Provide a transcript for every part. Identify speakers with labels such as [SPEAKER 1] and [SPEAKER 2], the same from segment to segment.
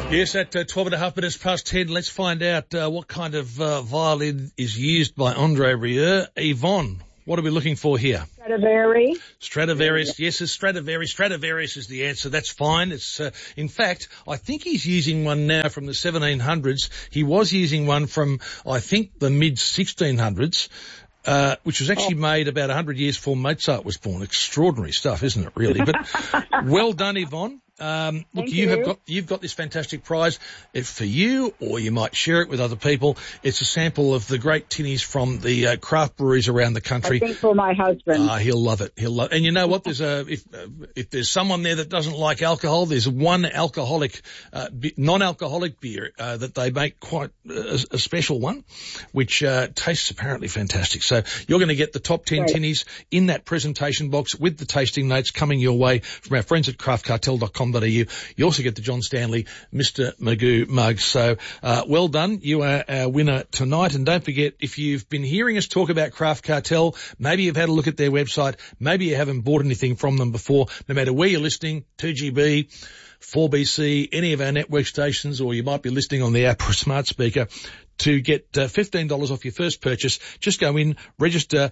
[SPEAKER 1] Yes, at 12 and a half minutes past 10, let's find out what kind of violin is used by Andre Rieu. Yvonne, what are we looking for here?
[SPEAKER 2] Stradivari.
[SPEAKER 1] Stradivarius. Yes, it's Stradivarius. Stradivarius is the answer. That's fine. It's, in fact, I think he's using one now from the 1700s. He was using one from, I think, the mid-1600s. Which was actually made about 100 years before Mozart was born. Extraordinary stuff, isn't it, really? But well done, Yvonne. Look, you've got this fantastic prize. It's for you, or you might share it with other people. It's a sample of the great tinnies from the craft breweries around the country.
[SPEAKER 2] I think for my husband.
[SPEAKER 1] He'll love it. And you know what? There's if there's someone there that doesn't like alcohol, there's one alcoholic, non-alcoholic beer that they make, quite a special one, which tastes apparently fantastic. So you're going to get the top 10 tinnies in that presentation box with the tasting notes coming your way from our friends at craftcartel.com. You also get the John Stanley Mr. Magoo mug. So well done. You are our winner tonight. And don't forget, if you've been hearing us talk about Craft Cartel, maybe you've had a look at their website, maybe you haven't bought anything from them before, no matter where you're listening, 2GB, 4BC, any of our network stations, or you might be listening on the app or a smart speaker, to get $15 off your first purchase, just go in, register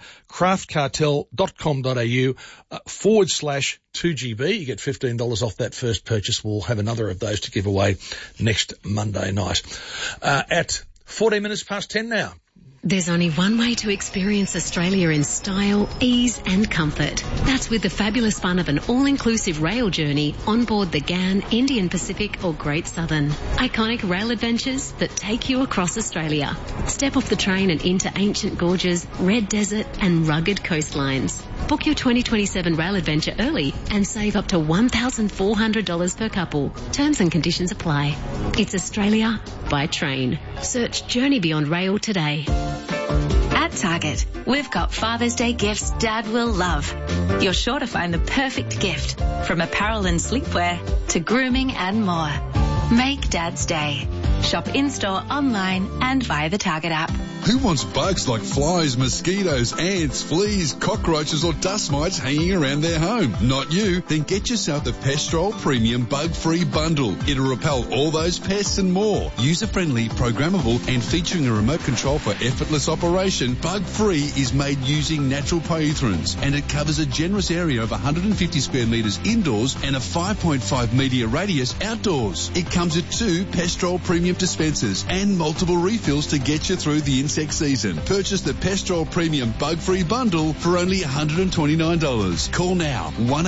[SPEAKER 1] craftcartel.com.au /2GB. You get $15 off that first purchase. We'll have another of those to give away next Monday night. At 14 minutes past 10 now.
[SPEAKER 3] There's only one way to experience Australia in style, ease and comfort. That's with the fabulous fun of an all-inclusive rail journey on board the GAN, Indian Pacific or Great Southern. Iconic rail adventures that take you across Australia. Step off the train and into ancient gorges, red desert and rugged coastlines. Book your 2027 rail adventure early and save up to $1,400 per couple. Terms and conditions apply. It's Australia by train. Search Journey Beyond Rail today.
[SPEAKER 4] At Target, we've got Father's Day gifts Dad will love. You're sure to find the perfect gift, from apparel and sleepwear to grooming and more. Make Dad's day. Shop in-store, online and via the Target app.
[SPEAKER 5] Who wants bugs like flies, mosquitoes, ants, fleas, cockroaches or dust mites hanging around their home? Not you. Then get yourself the Pestrol Premium Bug-Free Bundle. It'll repel all those pests and more. User-friendly, programmable and featuring a remote control for effortless operation, Bug-Free is made using natural pyrethrins, and it covers a generous area of 150 square metres indoors and a 5.5 metre radius outdoors. It comes with 2 Pestrol Premium dispensers and multiple refills to get you through the insect season. Purchase the Pestrol Premium Bug-Free Bundle for only $129. Call now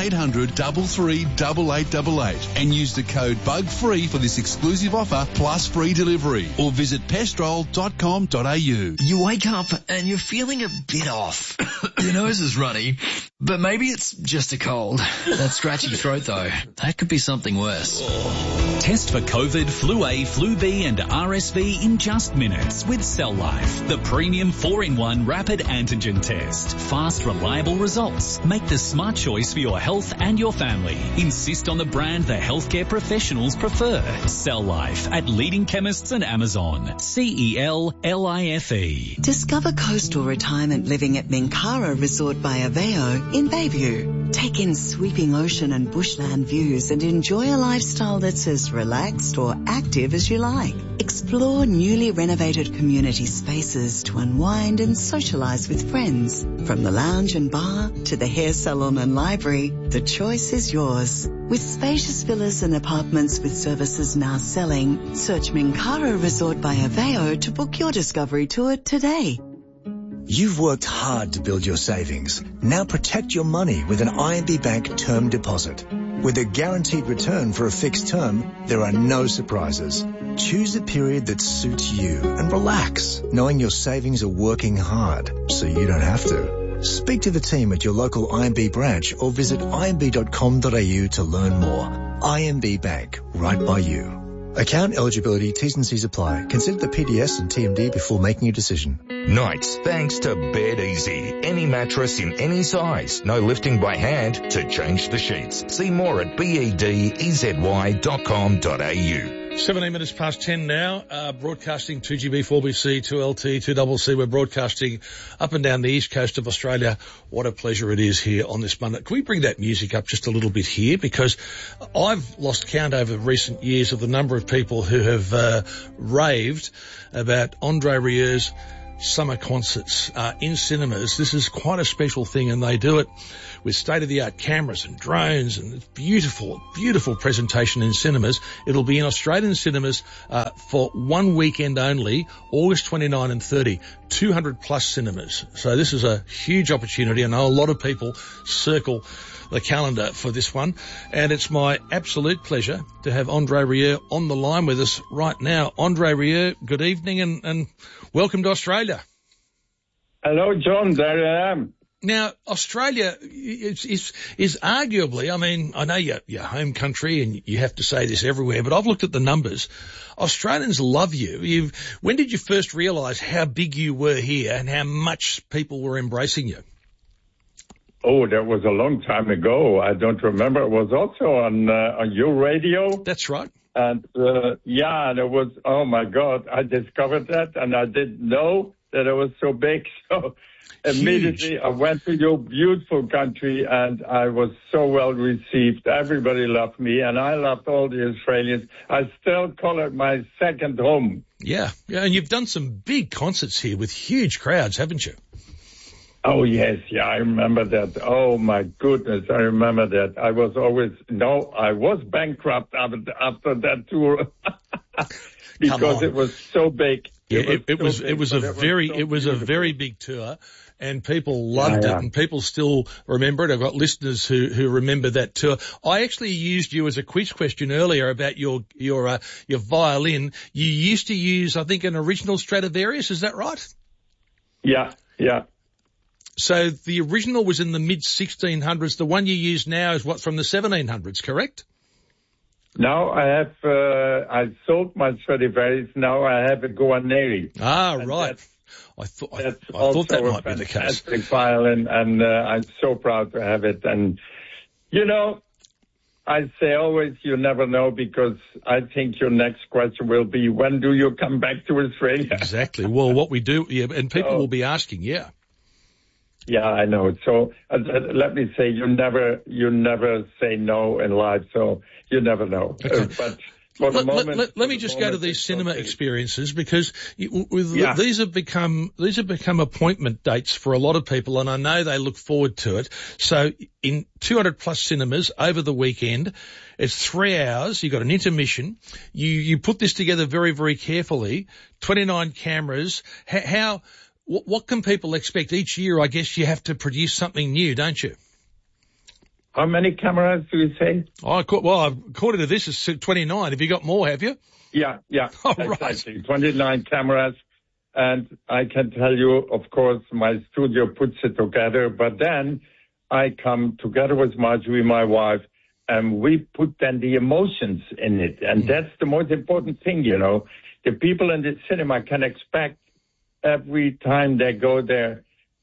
[SPEAKER 5] 1-800-338888 and use the code BUGFREE for this exclusive offer plus free delivery, or visit pestrol.com.au.
[SPEAKER 6] You wake up and you're feeling a bit off. Your nose is runny, but maybe it's just a cold. That scratchy throat though, that could be something worse.
[SPEAKER 7] Test for COVID, Flu A, Flu B and RSV in just minutes with Cell Life, the premium 4-in-1 rapid antigen test. Fast, reliable results. Make the smart choice for your health and your family. Insist on the brand the healthcare professionals prefer. Cell Life at leading chemists and Amazon. CELLIFE.
[SPEAKER 8] Discover coastal retirement living at Minkara Resort by Aveo in Bayview. Take in sweeping ocean and bushland views and enjoy a lifestyle that's as relaxed or active as you like. Explore newly renovated community spaces to unwind and socialise with friends. From the lounge and bar to the hair salon and library, the choice is yours. With spacious villas and apartments with services now selling, search Minkara Resort by Aveo to book your discovery tour today.
[SPEAKER 9] You've worked hard to build your savings. Now protect your money with an IMB Bank term deposit. With a guaranteed return for a fixed term, there are no surprises. Choose a period that suits you and relax, knowing your savings are working hard so you don't have to. Speak to the team at your local IMB branch or visit imb.com.au to learn more. IMB Bank, right by you. Account eligibility, T's and C's apply. Consider the PDS and TMD before making a decision.
[SPEAKER 10] Nights, thanks to Bed Easy. Any mattress in any size. No lifting by hand to change the sheets. See more at bedezy.com.au.
[SPEAKER 1] 17 minutes past 10 now, broadcasting 2GB, 4BC, 2LT, 2CC. We're broadcasting up and down the east coast of Australia. What a pleasure it is here on this Monday. Can we bring that music up just a little bit here? Because I've lost count over recent years of the number of people who have raved about Andre Rieur's summer concerts in cinemas. This is quite a special thing, and they do it with state-of-the-art cameras and drones, and it's beautiful, beautiful presentation in cinemas. It'll be in Australian cinemas for 1 weekend only, August 29 and 30, 200 plus cinemas. So this is a huge opportunity. I know a lot of people circle the calendar for this one, and it's my absolute pleasure to have Andre Rieu on the line with us right now. Andre Rieu, good evening and welcome to Australia.
[SPEAKER 11] Hello, John. There I am.
[SPEAKER 1] Now, Australia is arguably, I mean, I know your home country and you have to say this everywhere, but I've looked at the numbers. Australians love you. When did you first realise how big you were here and how much people were embracing you?
[SPEAKER 11] Oh, that was a long time ago. I don't remember. It was also on your radio.
[SPEAKER 1] That's right.
[SPEAKER 11] And, there was, oh my God, I discovered that and I didn't know that it was so big. So immediately I went to your beautiful country and I was so well received. Everybody loved me and I loved all the Australians. I still call it my second home.
[SPEAKER 1] Yeah. And you've done some big concerts here with huge crowds, haven't you?
[SPEAKER 11] Oh, yes. Yeah, I remember that. Oh, my goodness. I remember that. I was bankrupt after that tour because it was so big.
[SPEAKER 1] Yeah, it was a very big tour, and people loved it, and people still remember it. I've got listeners who remember that tour. I actually used you as a quiz question earlier about your violin. You used to use, I think, an original Stradivarius. Is that right?
[SPEAKER 11] Yeah.
[SPEAKER 1] So the original was in the mid-1600s. The one you use now is from the 1700s, correct?
[SPEAKER 11] Now I sold my Stradivarius. Now I have a Guarneri.
[SPEAKER 1] Ah, right. I thought that might be the case.
[SPEAKER 11] Fantastic violin, and I'm so proud to have it. And, I say always you never know, because I think your next question will be, when do you come back to Australia?
[SPEAKER 1] Exactly. Well, what we do, and people will be asking, yeah.
[SPEAKER 11] Yeah, I know. So let me say, you never say no in life, so you never know.
[SPEAKER 1] Okay.
[SPEAKER 11] But for the moment,
[SPEAKER 1] let me just go to these cinema experiences, because these have become appointment dates for a lot of people, and I know they look forward to it. So in 200 plus cinemas over the weekend, it's 3 hours. You've got an intermission. You put this together very, very carefully. 29 cameras. What can people expect each year? I guess you have to produce something new, don't you?
[SPEAKER 11] How many cameras do you say?
[SPEAKER 1] According to this, it's 29. Have you got more, have you?
[SPEAKER 11] Yeah.
[SPEAKER 1] Oh,
[SPEAKER 11] exactly.
[SPEAKER 1] Right.
[SPEAKER 11] 29 cameras. And I can tell you, of course, my studio puts it together, but then I come together with Marjorie, my wife, and we put then the emotions in it. And that's the most important thing, The people in the cinema can expect every time they go there,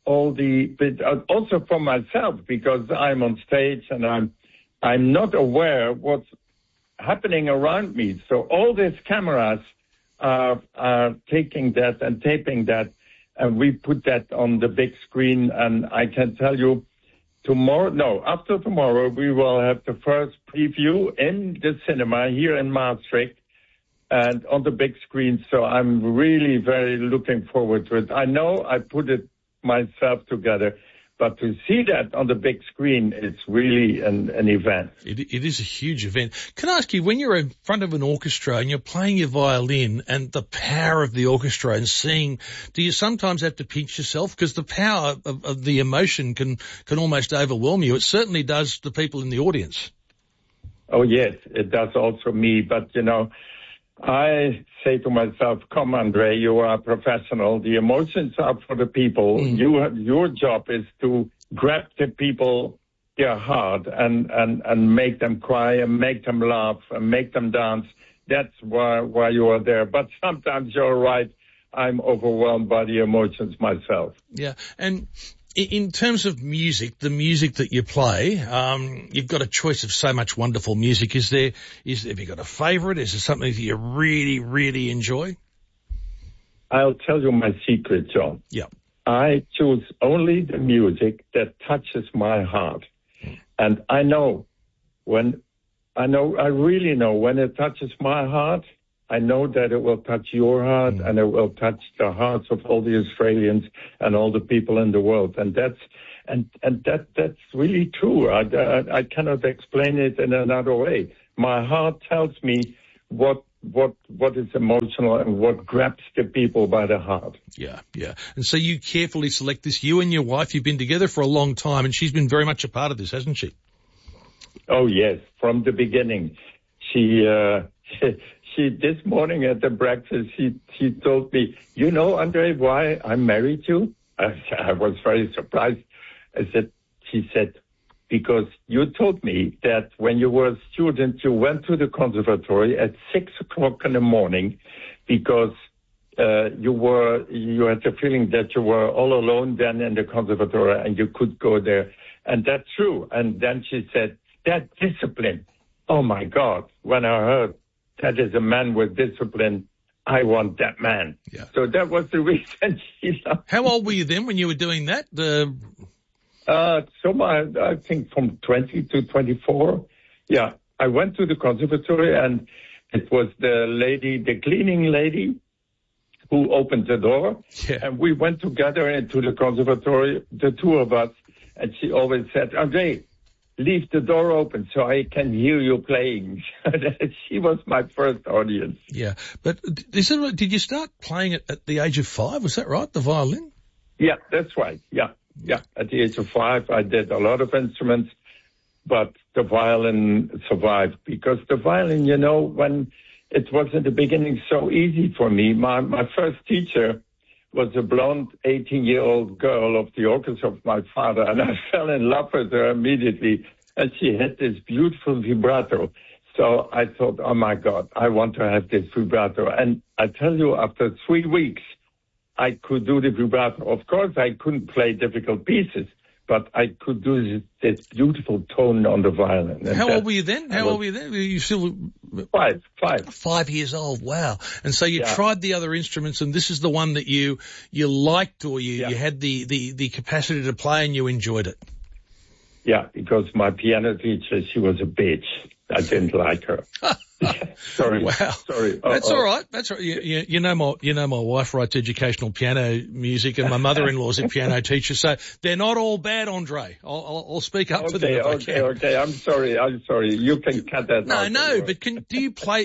[SPEAKER 11] also for myself, because I'm on stage and I'm not aware of what's happening around me. So all these cameras are taking that and taping that, and we put that on the big screen. And I can tell you, after tomorrow, we will have the first preview in the cinema here in Maastricht, and on the big screen. So I'm really very looking forward to it. I know I put it myself together, but to see that on the big screen, it's really an event.
[SPEAKER 1] It is a huge event. Can I ask you, when you're in front of an orchestra and you're playing your violin and the power of the orchestra and singing, do you sometimes have to pinch yourself? Because the power of the emotion can almost overwhelm you. It certainly does the people in the audience.
[SPEAKER 11] Oh, yes, it does also me. But, I say to myself, come, Andre, you are a professional. The emotions are for the people. Your job is to grab the people, their heart, and make them cry and make them laugh and make them dance. That's why you are there. But sometimes you're right. I'm overwhelmed by the emotions myself.
[SPEAKER 1] Yeah. And In terms of music, the music that you play, you've got a choice of so much wonderful music. Have you got a favourite? Is there something that you really, really enjoy?
[SPEAKER 11] I'll tell you my secret, John.
[SPEAKER 1] Yeah.
[SPEAKER 11] I choose only the music that touches my heart. And I really know when it touches my heart, I know that it will touch your heart and it will touch the hearts of all the Australians and all the people in the world. And that's really true. I cannot explain it in another way. My heart tells me what is emotional and what grabs the people by the heart.
[SPEAKER 1] Yeah. And so you carefully select this. You and your wife, you've been together for a long time, and she's been very much a part of this, hasn't she?
[SPEAKER 11] Oh, yes, from the beginning. She this morning at the breakfast, she told me, you know, Andre, why I married you? I was very surprised. She said, because you told me that when you were a student, you went to the conservatory at 6 o'clock in the morning because you had the feeling that you were all alone then in the conservatory and you could go there. And that's true. And then she said, that discipline. Oh, my God. When I heard that is a man with discipline, I want that man.
[SPEAKER 1] Yeah.
[SPEAKER 11] So that was the reason she loved.
[SPEAKER 1] How old were you then when you were doing that?
[SPEAKER 11] I think from 20 to 24. Yeah, I went to the conservatory and it was the cleaning lady who opened the door.
[SPEAKER 1] Yeah.
[SPEAKER 11] And we went together into the conservatory, the two of us. And she always said, Andre, leave the door open so I can hear you playing. She was my first audience.
[SPEAKER 1] Yeah. But did you start playing it at the age of 5? Was that right, the violin?
[SPEAKER 11] Yeah, that's right. Yeah. At the age of 5, I did a lot of instruments, but the violin survived because the violin, you know, when it was in the beginning so easy for me, my first teacher was a blonde 18-year-old girl of the orchestra of my father, and I fell in love with her immediately, and she had this beautiful vibrato. So I thought, oh, my God, I want to have this vibrato. And I tell you, after 3 weeks, I could do the vibrato. Of course, I couldn't play difficult pieces, but I could do this beautiful tone on the violin.
[SPEAKER 1] How old were you then? Were you still
[SPEAKER 11] 5.
[SPEAKER 1] 5 years old. Wow. And so you tried the other instruments, and this is the one that you liked, or you had the capacity to play and you enjoyed it.
[SPEAKER 11] Yeah, because my piano teacher, she was a bitch. I didn't like her. Sorry.
[SPEAKER 1] Wow.
[SPEAKER 11] Sorry.
[SPEAKER 1] That's all right. That's all right. You know my wife writes educational piano music, and my mother-in-law's a piano teacher, so they're not all bad, Andre. I'll speak up to them if I can.
[SPEAKER 11] Okay. I'm sorry. You can cut that out.
[SPEAKER 1] No. But do you play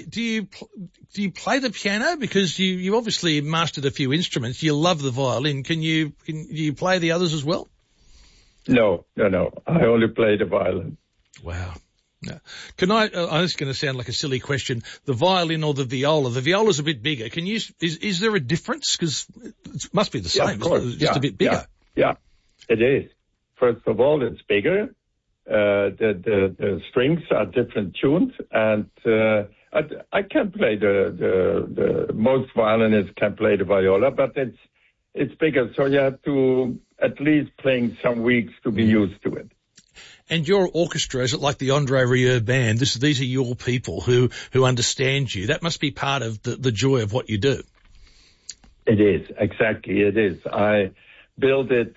[SPEAKER 1] the piano? Because you obviously mastered a few instruments. You love the violin. Can you play the others as well?
[SPEAKER 11] No. I only play the violin.
[SPEAKER 1] Wow. No. I'm just going to sound like a silly question. The violin or the viola? The viola's a bit bigger. Is there a difference? Because it must be the same.
[SPEAKER 11] Yeah, of course.
[SPEAKER 1] Just a bit bigger.
[SPEAKER 11] Yeah, it is. First of all, it's bigger. The strings are different tuned, and I can play the most violinists can play the viola, but it's bigger, so you have to at least playing some weeks to be used to it.
[SPEAKER 1] And your orchestra, is it like the Andre Rieu band? These are your people who understand you. That must be part of the joy of what you do.
[SPEAKER 11] It is, exactly. It is. I built it,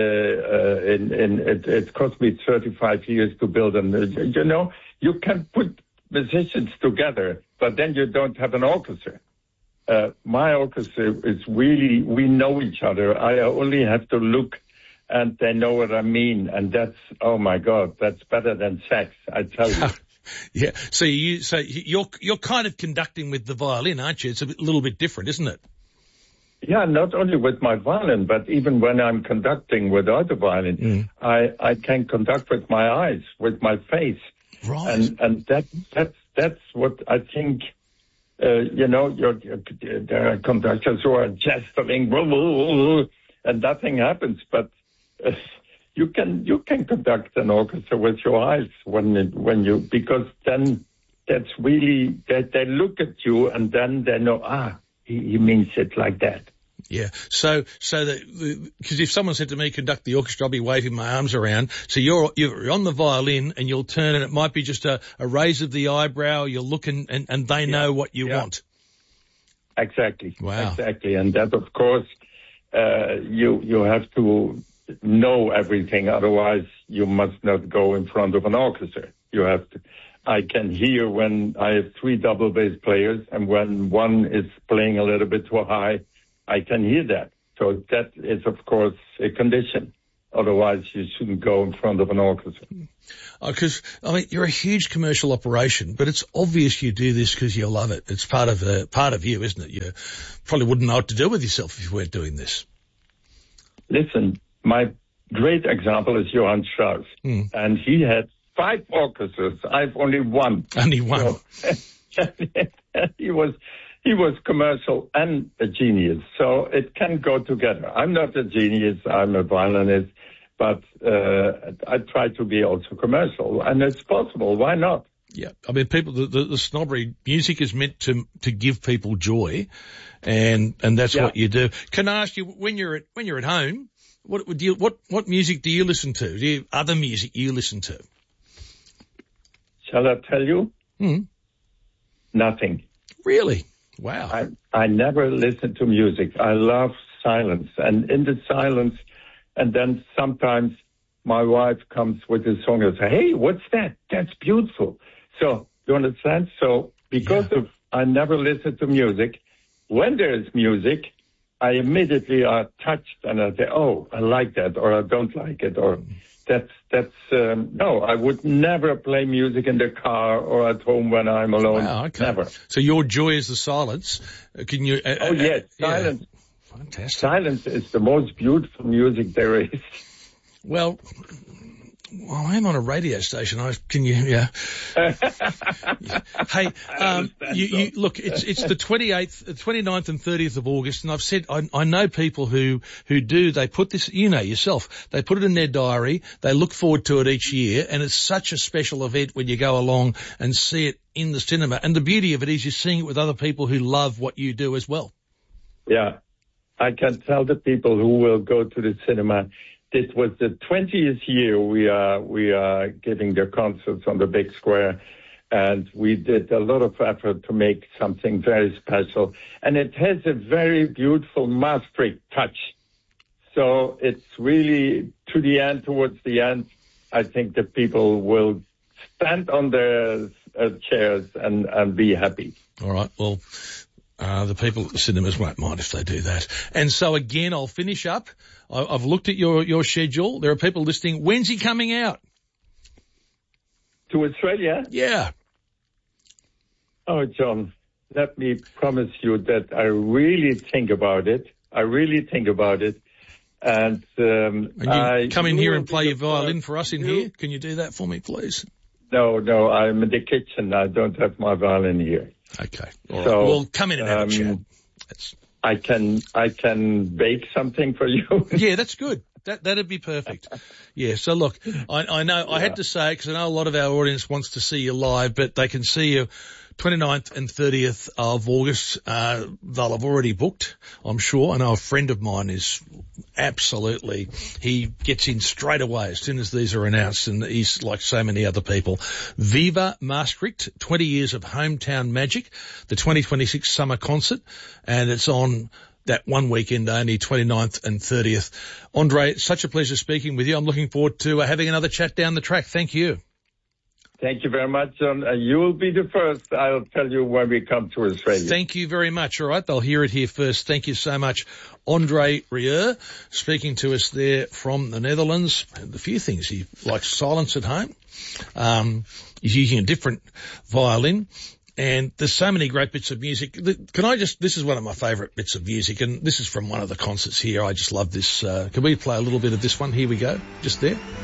[SPEAKER 11] it cost me 35 years to build them. You know, you can put musicians together, but then you don't have an orchestra. My orchestra is really, we know each other. I only have to look and they know what I mean. And that's, oh my God, that's better than sex, I tell you.
[SPEAKER 1] Yeah. So you're kind of conducting with the violin, aren't you? It's a little bit different, isn't it?
[SPEAKER 11] Yeah, not only with my violin, but even when I'm conducting without the violin, I can conduct with my eyes, with my face.
[SPEAKER 1] Right.
[SPEAKER 11] And that's what I think, you know, there are conductors who are gesturing, and nothing happens, but you can conduct an orchestra with your eyes because then that's really, they look at you and then they know, he means it like that.
[SPEAKER 1] Yeah. So because if someone said to me, conduct the orchestra, I'll be waving my arms around. So you're on the violin and you'll turn, and it might be just a raise of the eyebrow. You'll look and they know what you want.
[SPEAKER 11] Exactly.
[SPEAKER 1] Wow.
[SPEAKER 11] Exactly. And that, of course, you have to know everything. Otherwise, you must not go in front of an orchestra. You have to. I can hear when I have 3 double bass players, and when one is playing a little bit too high, I can hear that. So that is, of course, a condition. Otherwise, you shouldn't go in front of an orchestra.
[SPEAKER 1] Because, you're a huge commercial operation, but it's obvious you do this because you love it. It's part of you, isn't it? You probably wouldn't know what to do with yourself if you weren't doing this.
[SPEAKER 11] Listen, my great example is Johann Strauss, and he had 5 orchestras. I've only one.
[SPEAKER 1] Only one.
[SPEAKER 11] So, he was commercial and a genius, so it can go together. I'm not a genius. I'm a violinist, but I try to be also commercial, and it's possible. Why not?
[SPEAKER 1] Yeah, people, the snobbery, music is meant to give people joy, and that's what you do. Can I ask you, when you're at home, what music do you listen to? Other music you listen to?
[SPEAKER 11] Shall I tell you? Nothing.
[SPEAKER 1] Really? Wow.
[SPEAKER 11] I never listen to music. I love silence. And in the silence, and then sometimes my wife comes with a song and says, hey, what's that? That's beautiful. So, you understand? So, because I never listen to music, when there is music, I immediately are touched and I say, oh, I like that, or I don't like it, or no, I would never play music in the car or at home when I'm alone.
[SPEAKER 1] Wow, okay.
[SPEAKER 11] Never.
[SPEAKER 1] So your joy is the silence. Can you?
[SPEAKER 11] Yes, silence.
[SPEAKER 1] Yeah. Fantastic.
[SPEAKER 11] Silence is the most beautiful music there is.
[SPEAKER 1] Well, I'm on a radio station. Can you? Yeah. Hey, you look. It's the 29th and 30th of August, and I've said I know people who do. They put this, yourself. They put it in their diary. They look forward to it each year, and it's such a special event when you go along and see it in the cinema. And the beauty of it is you're seeing it with other people who love what you do as well.
[SPEAKER 11] Yeah, I can tell the people who will go to the cinema. This was the 20th year we are giving the concerts on the big square, and we did a lot of effort to make something very special. And it has a very beautiful Maastricht touch. So it's really towards the end, I think the people will stand on their chairs and be happy.
[SPEAKER 1] All right. Well, the people at the cinemas won't mind if they do that. And so again, I'll finish up. I've looked at your schedule. There are people listening. When's he coming out?
[SPEAKER 11] To Australia?
[SPEAKER 1] Yeah.
[SPEAKER 11] Oh, John, let me promise you that I really think about it. And
[SPEAKER 1] you come in here and play your violin for us in here? Can you do that for me, please?
[SPEAKER 11] No, I'm in the kitchen. I don't have my violin here.
[SPEAKER 1] Okay. All right. So, well, come in and have a chat.
[SPEAKER 11] I can bake something for you.
[SPEAKER 1] Yeah, that's good. That'd be perfect. Yeah. So look, I know I had to say it because I know a lot of our audience wants to see you live, but they can see you 29th and 30th of August. They'll have already booked, I'm sure. I know a friend of mine is absolutely, he gets in straight away as soon as these are announced, and he's like so many other people. Viva Maastricht, 20 years of hometown magic, the 2026 summer concert, and it's on that one weekend only, 29th and 30th. Andre, such a pleasure speaking with you. I'm looking forward to having another chat down the track. Thank you.
[SPEAKER 11] Thank you very much, John. You will be the first. I'll tell you when we come to Australia.
[SPEAKER 1] Thank you very much. All right, they'll hear it here first. Thank you so much. Andre Rieu speaking to us there from the Netherlands. And a few things. He likes silence at home. He's using a different violin. And there's so many great bits of music. This is one of my favourite bits of music, and this is from one of the concerts here. I just love this. Can we play a little bit of this one? Here we go. Just there.